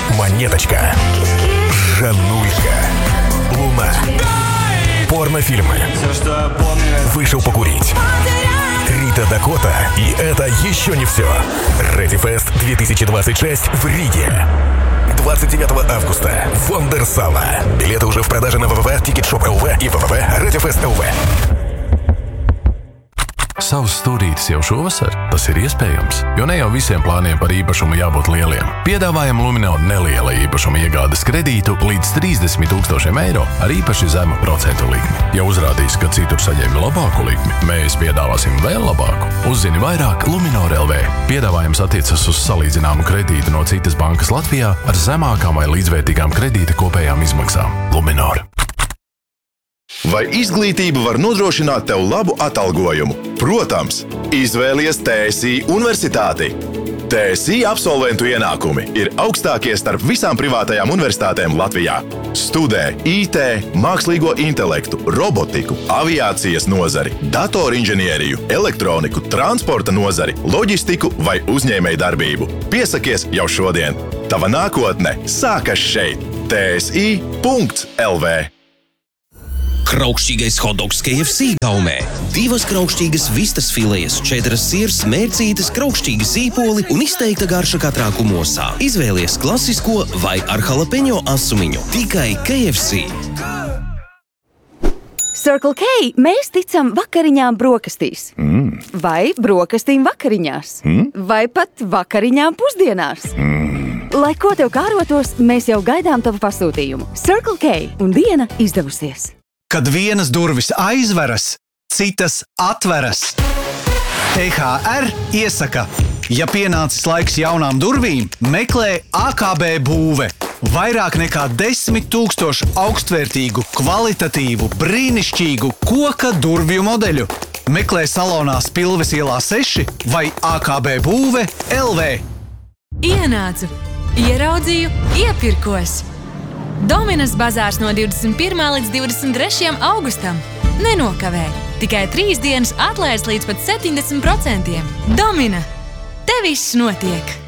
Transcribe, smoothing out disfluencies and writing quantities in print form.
Монеточка, Жаннулька, Луна, порнофильмы, вышел покурить, Рита Дакота, и это еще не все. Ready Fest 2026 в Риге. 29 августа. Вондерсала. Билеты уже в продаже на www, Ticketshop.lv и www, RadioFest.lv. Savas stūrītes jau šovasar? Tas ir iespējams, jo ne jau visiem plāniem par īpašumu jābūt lieliem. Piedāvājam Luminor neliela īpašuma iegādes kredītu līdz 30 000 eiro ar īpaši zemu procentu likmi. Ja uzrādīs, ka citur saņēmi labāku likmi, mēs piedāvāsim vēl labāku. Uzzini vairāk Luminor LV. Piedāvājums attiecas uz salīdzināmu kredītu no citas bankas Latvijā ar zemākām vai līdzvērtīgām kredīta kopējām izmaksām. Luminor. Vai izglītība var nodrošināt tev labu atalgojumu? Protams, izvēlies TSI universitāti. TSI absolventu ienākumi ir augstākie starp visām privātajām universitātēm Latvijā. Studē IT, mākslīgo intelektu, robotiku, aviācijas nozari, datorinženieriju, elektroniku, transporta nozari, loģistiku vai uzņēmējdarbību. Piesakies jau šodien. Tava nākotne sākas šeit. TSI.lv. Kraukšķīgais hotdogs KFC gaumē. 2 kraukšķīgas vistas filejas, 4 siers, mērcītes, kraukšķīgi zīpoli un izteikta garša katrā kumosā. Izvēlies klasisko vai ar jalapeņo asumiņu. Tikai KFC. Circle K mēs ticam vakariņām brokastīs. Vai brokastīm vakariņās. Vai pat vakariņām pusdienās. Lai ko tev kārotos, mēs jau gaidām tavu pasūtījumu. Circle K un diena izdevusies. Kad vienas durvis aizveras, citas atveras. THR iesaka, ja pienācis laiks jaunām durvīm, meklē AKB būve. Vairāk nekā 10 000 augstvērtīgu, kvalitatīvu, brīnišķīgu koka durvju modeļu. Meklē salonā Spilves ielā 6 vai AKB būve LV. Ienācu, ieraudzīju, iepirkos. Dominas bazārs no 21. līdz 23. augustam. Nenokavē. Tikai 3 dienas atlaides līdz pat 70%. Domina. Te viss notiek.